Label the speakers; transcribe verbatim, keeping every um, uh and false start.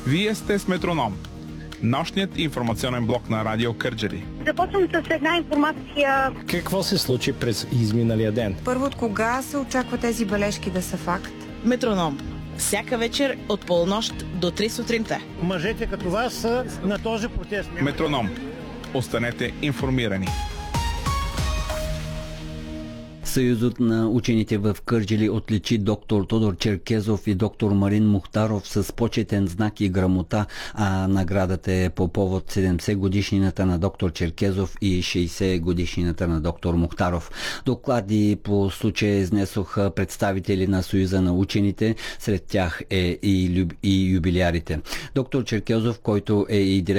Speaker 1: Вие сте с Метроном, нощният информационен блок на Радио Кърджали.
Speaker 2: Започвам с една информация.
Speaker 3: Какво се случи през изминалия ден?
Speaker 4: Първо, от кога се очаква тези бележки да са факт?
Speaker 5: Метроном. Всяка вечер от полунощ до три сутринта.
Speaker 6: Мъжете като вас са на този протест.
Speaker 1: Метроном. Останете информирани.
Speaker 7: Съюзът на учените в Кърджали отличи доктор Тодор Черкезов и доктор Марин Мухтаров с почетен знак и грамота, а наградата е по повод седемдесет годишнината на доктор Черкезов и шейсет годишнината на доктор Мухтаров. Доклади по случая изнесоха представители на Съюза на учените, сред тях е и, люб... и юбилярите. Доктор Черкезов, който е и директор